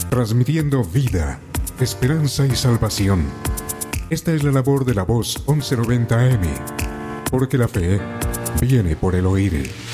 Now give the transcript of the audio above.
transmitiendo vida, esperanza y salvación. Esta es la labor de la Voz 1190 AM, porque la fe viene por el oír.